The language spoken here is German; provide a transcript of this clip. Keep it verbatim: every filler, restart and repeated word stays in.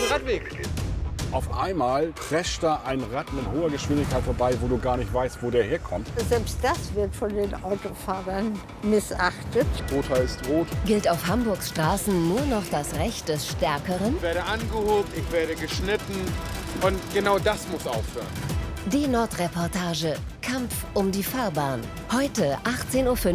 Radweg. Auf einmal prescht da ein Rad mit hoher Geschwindigkeit vorbei, wo du gar nicht weißt, wo der herkommt. Selbst das wird von den Autofahrern missachtet. Rot heißt rot. Gilt auf Hamburgs Straßen nur noch das Recht des Stärkeren? Ich werde angehobt, ich werde geschnitten und genau das muss aufhören. Die Nordreportage. Kampf um die Fahrbahn. Heute achtzehn Uhr fünfzig.